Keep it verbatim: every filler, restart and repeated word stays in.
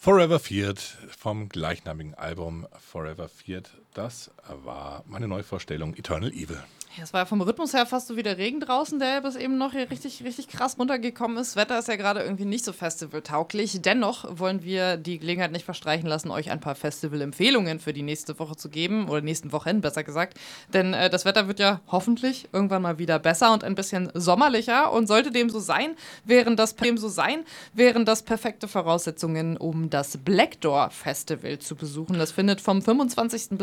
Forever Feared vom gleichnamigen Album Forever Feared. Das war meine Neuvorstellung Eternal Evil. Ja, es war ja vom Rhythmus her fast so wie der Regen draußen, der bis eben noch hier richtig, richtig krass runtergekommen ist. Das Wetter ist ja gerade irgendwie nicht so festivaltauglich. Dennoch wollen wir die Gelegenheit nicht verstreichen lassen, euch ein paar Festival-Empfehlungen für die nächste Woche zu geben. Oder nächsten Wochen, besser gesagt. Denn äh, das Wetter wird ja hoffentlich irgendwann mal wieder besser und ein bisschen sommerlicher. Und sollte dem so sein, wären das, dem so sein, wären das perfekte Voraussetzungen, um das Black Door Festival zu besuchen. Das findet vom fünfundzwanzigsten